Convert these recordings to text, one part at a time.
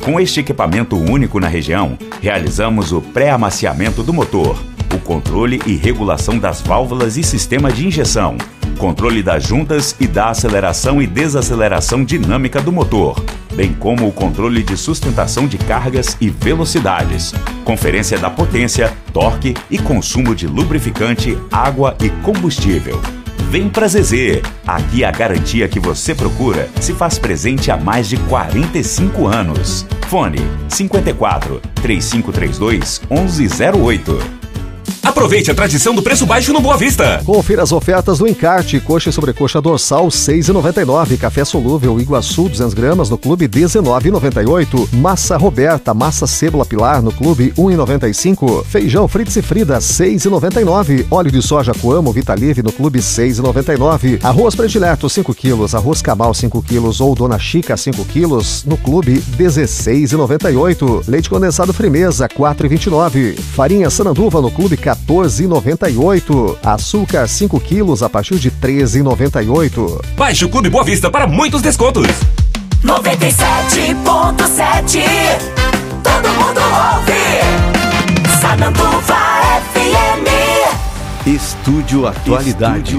Com este equipamento único na região, realizamos o pré-amaciamento do motor, o controle e regulação das válvulas e sistema de injeção, controle das juntas e da aceleração e desaceleração dinâmica do motor, bem como o controle de sustentação de cargas e velocidades, conferência da potência, torque e consumo de lubrificante, água e combustível. Vem pra ZZ! Aqui a garantia que você procura se faz presente há mais de 45 anos. Fone 54 3532 1108. Aproveite a tradição do preço baixo no Boa Vista. Confira as ofertas do encarte. Coxa e sobrecoxa dorsal, R$ 6,99. Café solúvel Iguaçu, 200 gramas, no Clube, R$ 19,98. Massa Roberta, massa cebola pilar, no Clube, R$ 1,95. Feijão Fritz e Frida, R$ 6,99. Óleo de soja Coamo Vitalive, no Clube, R$ 6,99. Arroz predileto, 5 quilos. Arroz Camal, 5 quilos. Ou Dona Chica, 5 quilos, no Clube, R$ 16,98. Leite condensado Frimeza, R$ 4,29. Farinha Sananduva, no Clube, R$ 14,98. Açúcar 5 quilos a partir de R$ 13,98. Baixe o Clube Boa Vista para muitos descontos. 97.7 todo mundo ouve. Sananduva FM. Estúdio Atualidades.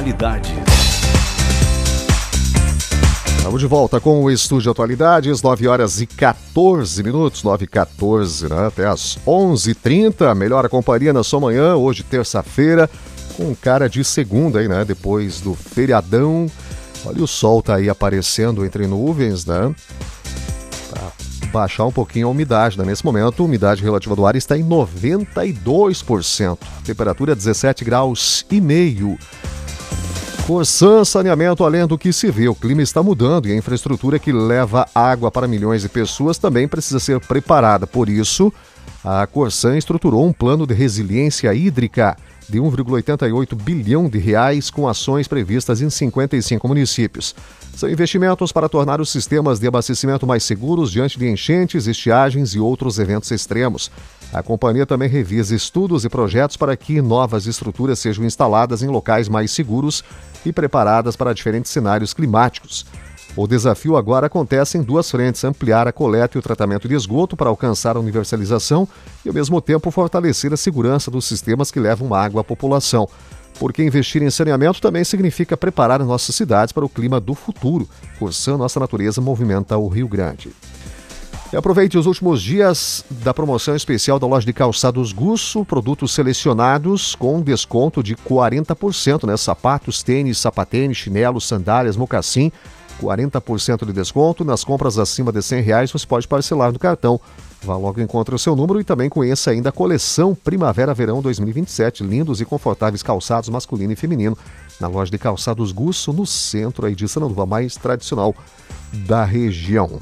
Estamos de volta com o Estúdio Atualidades, 9h14, 9h14, né? Até às 11h30, melhor a companhia na sua manhã, hoje terça-feira, com cara de segunda aí, né? Depois do feriadão, olha o sol tá aí aparecendo entre nuvens, né? Pra baixar um pouquinho a umidade, né? Nesse momento, a umidade relativa do ar está em 92%, temperatura 17 graus e meio. Corsan Saneamento, além do que se vê, o clima está mudando e a infraestrutura que leva água para milhões de pessoas também precisa ser preparada. Por isso, a Corsan estruturou um plano de resiliência hídrica de 1,88 bilhão de reais com ações previstas em 55 municípios. São investimentos para tornar os sistemas de abastecimento mais seguros diante de enchentes, estiagens e outros eventos extremos. A companhia também revisa estudos e projetos para que novas estruturas sejam instaladas em locais mais seguros e preparadas para diferentes cenários climáticos. O desafio agora acontece em duas frentes: ampliar a coleta e o tratamento de esgoto para alcançar a universalização e, ao mesmo tempo, fortalecer a segurança dos sistemas que levam água à população. Porque investir em saneamento também significa preparar nossas cidades para o clima do futuro. Corsan, nossa natureza movimenta o Rio Grande. E aproveite os últimos dias da promoção especial da loja de calçados Gusso, produtos selecionados com desconto de 40%, né? Sapatos, tênis, sapatênis, chinelos, sandálias, mocassim, 40% de desconto. Nas compras acima de R$100 você pode parcelar no cartão. Vá logo, encontre o seu número e também conheça ainda a coleção Primavera-Verão 2027. Lindos e confortáveis calçados masculino e feminino na loja de calçados Gusso, no centro aí de Sananduva, mais tradicional da região.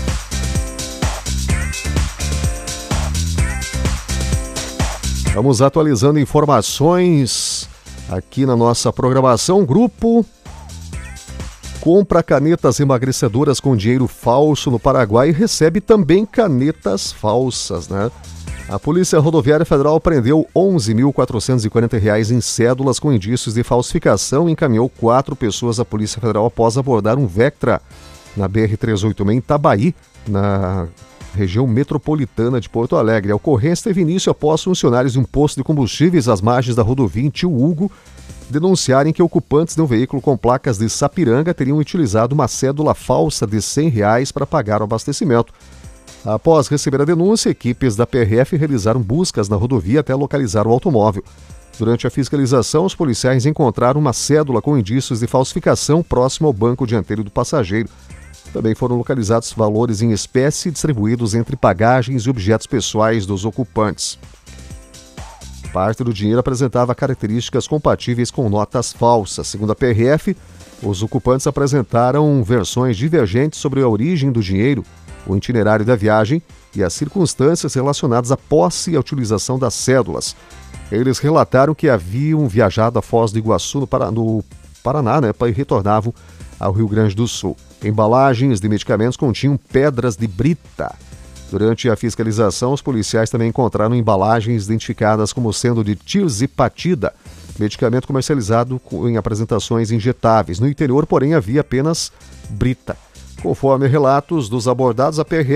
Vamos atualizando informações aqui na nossa programação. Grupo compra canetas emagrecedoras com dinheiro falso no Paraguai e recebe também canetas falsas, né? A Polícia Rodoviária Federal prendeu R$ 11.440 em cédulas com indícios de falsificação e encaminhou 4 pessoas à Polícia Federal após abordar um Vectra na BR-386 em Itabaí, na região metropolitana de Porto Alegre. A ocorrência teve início após funcionários de um posto de combustíveis às margens da rodovia em Tio Hugo denunciarem que ocupantes de um veículo com placas de Sapiranga teriam utilizado uma cédula falsa de R$100 para pagar o abastecimento. Após receber a denúncia, equipes da PRF realizaram buscas na rodovia até localizar o automóvel. Durante a fiscalização, os policiais encontraram uma cédula com indícios de falsificação próximo ao banco dianteiro do passageiro. Também foram localizados valores em espécie distribuídos entre pagagens e objetos pessoais dos ocupantes. Parte do dinheiro apresentava características compatíveis com notas falsas. Segundo a PRF, os ocupantes apresentaram versões divergentes sobre a origem do dinheiro, o itinerário da viagem e as circunstâncias relacionadas à posse e à utilização das cédulas. Eles relataram que haviam viajado a Foz do Iguaçu, no Paraná, né, e retornavam ao Rio Grande do Sul. Embalagens de medicamentos continham pedras de brita. Durante a fiscalização, os policiais também encontraram embalagens identificadas como sendo de tirzepatida, medicamento comercializado em apresentações injetáveis. No interior, porém, havia apenas brita. Conforme relatos dos abordados, a PRF